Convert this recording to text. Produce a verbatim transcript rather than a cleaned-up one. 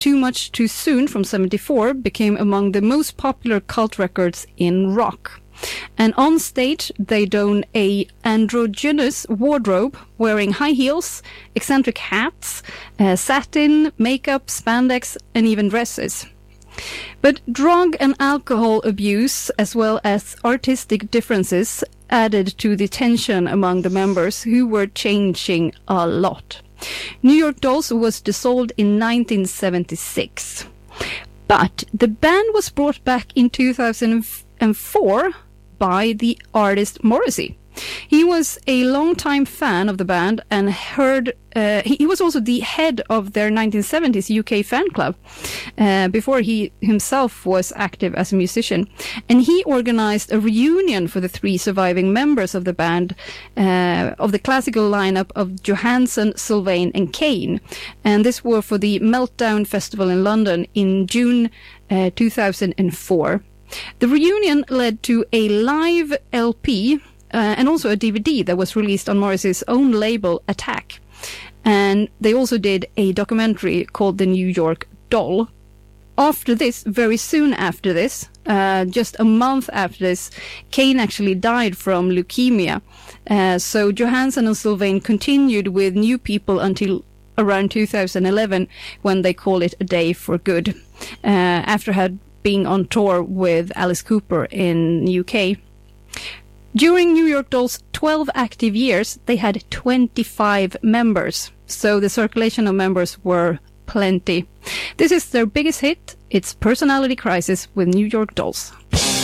Too Much Too Soon from seventy-four became among the most popular cult records in rock. And on stage, they don a androgynous wardrobe, wearing high heels, eccentric hats, uh, satin, makeup, spandex, and even dresses. But drug and alcohol abuse, as well as artistic differences, added to the tension among the members, who were changing a lot. New York Dolls was dissolved in nineteen seventy-six. But the band was brought back in two thousand four by the artist Morrissey. He was a long-time fan of the band and heard. Uh, he, he was also the head of their nineteen seventies U K fan club uh, before he himself was active as a musician. And he organized a reunion for the three surviving members of the band, uh, of the classical lineup of Johansson, Sylvain and Kane. And this were for the Meltdown Festival in London in June uh, two thousand four. The reunion led to a live L P Uh, and also a D V D that was released on Morrissey's own label, Attack. And they also did a documentary called The New York Doll. After this, very soon after this, uh, just a month after this, Kane actually died from leukemia. Uh, so Johansson and Sylvain continued with New People until around two thousand eleven, when they called it A Day for Good, uh, after had been on tour with Alice Cooper in U K. During New York Dolls' twelve active years, they had twenty-five members, so the circulation of members were plenty. This is their biggest hit. It's Personality Crisis with New York Dolls.